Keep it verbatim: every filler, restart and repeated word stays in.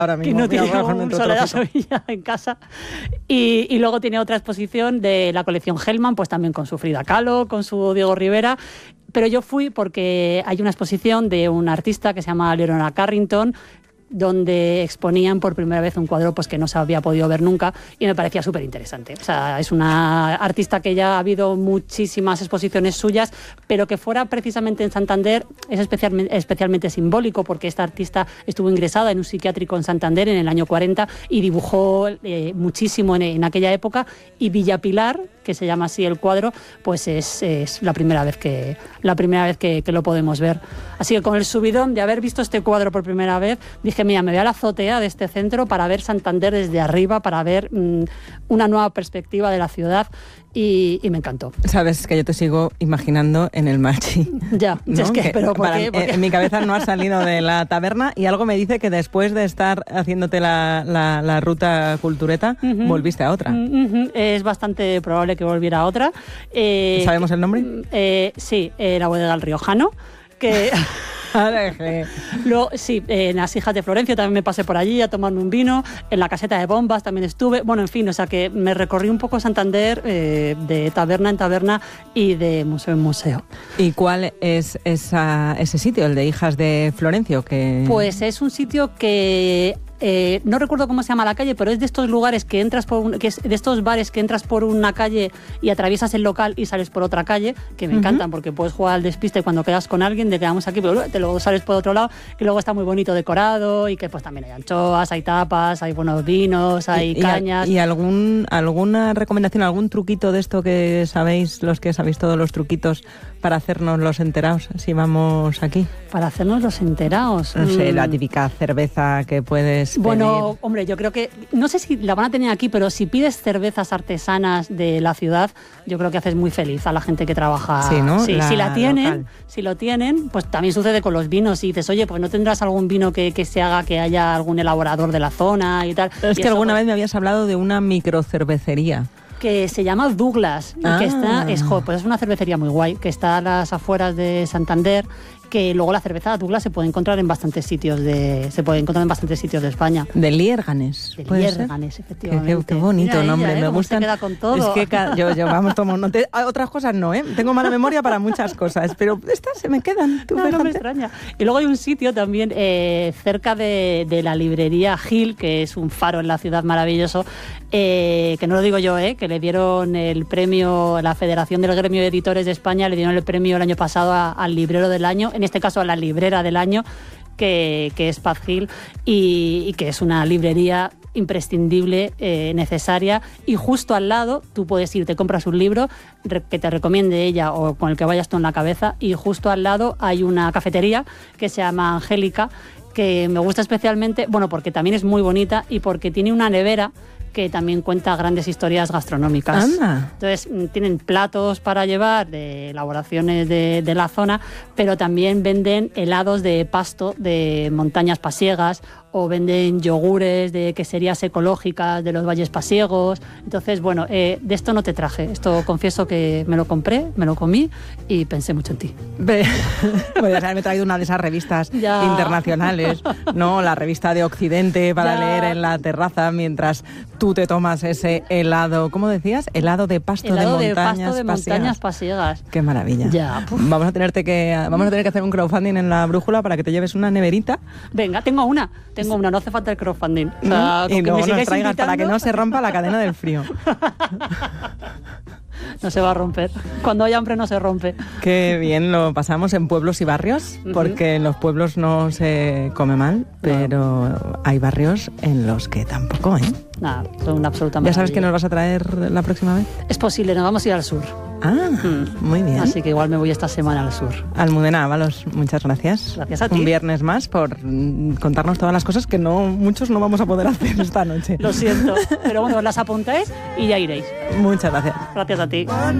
ahora mismo. Que no tiene Mira, un Soledad Sevilla en casa. Y, y luego tiene otra exposición de la colección Hellman, pues también con su Frida Kahlo, con su Diego Rivera. Pero yo fui porque hay una exposición de un artista que se llama Leonora Carrington, donde exponían por primera vez un cuadro pues que no se había podido ver nunca y me parecía súper interesante. O sea, es una artista que ya ha habido muchísimas exposiciones suyas, pero que fuera precisamente en Santander es especialmente, especialmente simbólico, porque esta artista estuvo ingresada en un psiquiátrico en Santander en el año cuarenta y dibujó eh, muchísimo en, en aquella época, y Villa Pilar, que se llama así el cuadro, pues es, es la primera vez que la primera vez que, que lo podemos ver. Así que con el subidón de haber visto este cuadro por primera vez, dije, mira, me voy a la azotea de este centro para ver Santander desde arriba, para ver mmm, una nueva perspectiva de la ciudad, y, y me encantó. Sabes que yo te sigo imaginando en el Machi. Ya, ¿no? Es que, que pero ¿por para, qué? ¿Por qué? En mi cabeza no has salido de la taberna, y algo me dice que después de estar haciéndote la, la, la ruta cultureta, uh-huh. volviste a otra. Uh-huh. Es bastante probable que volviera a otra. Eh, ¿Sabemos el nombre? Eh, sí, eh, la bodega del Riojano, que... Luego, sí, en las Hijas de Florencio también me pasé por allí a tomarme un vino, en la Caseta de Bombas también estuve, bueno, en fin, o sea que me recorrí un poco Santander eh, de taberna en taberna y de museo en museo. ¿Y cuál es esa, ese sitio, el de Hijas de Florencio? Que... Pues es un sitio que... Eh, no recuerdo cómo se llama la calle, pero es de estos lugares que entras por un, que es de estos bares que entras por una calle y atraviesas el local y sales por otra calle, que me uh-huh. encantan, porque puedes jugar al despiste cuando quedas con alguien, de quedamos aquí, pero te luego sales por otro lado, que luego está muy bonito decorado, y que pues también hay anchoas, hay tapas, hay buenos vinos, hay y, cañas. ¿Y, y algún, alguna recomendación, algún truquito de esto que sabéis, los que sabéis todos los truquitos, para hacernos los enterados, si vamos aquí? Para hacernos los enterados. No sé, mm. la típica cerveza que puedes pedir. Bueno, hombre, yo creo que, no sé si la van a tener aquí, pero si pides cervezas artesanas de la ciudad, yo creo que haces muy feliz a la gente que trabaja. Sí, ¿no? Sí, la si la tienen, local. si lo tienen, pues también sucede con los vinos. Y dices, oye, pues no tendrás algún vino que, que se haga, que haya algún elaborador de la zona y tal. Es y que eso, alguna pues, vez me habías hablado de una microcervecería. Que se llama Douglas, y ah. que está, es, pues es una cervecería muy guay, que está a las afueras de Santander, que luego la cerveza Douglas se puede encontrar en bastantes sitios de se puede encontrar en bastantes sitios de España. De Liérganes. De Liérganes, efectivamente. Qué, qué, qué bonito Mira nombre, ella, ¿eh? me Cómo gustan. se queda con todo. Es que ca- yo, yo vamos tomo note. Otras cosas no, ¿eh? Tengo mala memoria para muchas cosas, pero estas se me quedan. ¿Tú no, fíjate? no me extraña. Y luego hay un sitio también eh, cerca de, de la librería Gil, que es un faro en la ciudad maravilloso, eh, que no lo digo yo, eh, que le dieron el premio, la Federación del Gremio de Editores de España le dieron el premio el año pasado a, al librero del año, en este caso a la librera del año, que, que es Paz Gil, y, y que es una librería imprescindible, eh, necesaria, y justo al lado tú puedes ir, te compras un libro re, que te recomiende ella o con el que vayas tú en la cabeza, y justo al lado hay una cafetería que se llama Angélica, que me gusta especialmente, bueno, porque también es muy bonita y porque tiene una nevera que también cuenta grandes historias gastronómicas. Anda. Entonces, tienen platos para llevar de elaboraciones de, de la zona, pero también venden helados de pasto de montañas pasiegas, o venden yogures de queserías ecológicas de los valles pasiegos. Entonces, bueno, eh, de esto no te traje. Esto confieso que me lo compré, me lo comí y pensé mucho en ti. Podrías haberme traído una de esas revistas ya. internacionales, ¿no? La revista de Occidente para ya. leer en la terraza mientras tú te tomas ese helado, ¿cómo decías? Helado de pasto helado de de montañas pasto de pasiegas. montañas pasiegas. Qué maravilla. Ya. Vamos a tenerte que vamos a tener que hacer un crowdfunding en la Brújula para que te lleves una neverita. Venga, tengo una. Tengo una, no hace falta el crowdfunding. O sea, y luego me nos traigas invitando... para que no se rompa la cadena del frío. No se va a romper. Cuando hay hambre no se rompe. Qué bien lo pasamos en pueblos y barrios, uh-huh. porque en los pueblos no se come mal, pero no. hay barrios en los que tampoco, ¿eh? Nada, son una absoluta maravilla. ¿Ya sabes qué nos vas a traer la próxima vez? Es posible, nos vamos a ir al sur. Ah, mm. muy bien. Así que igual me voy esta semana al sur. Almudena Ábalos, muchas gracias. Gracias a ti. Un viernes más por contarnos todas las cosas que no muchos no vamos a poder hacer esta noche. Lo siento, pero bueno, las apuntáis y ya iréis. Muchas gracias. Gracias a ti.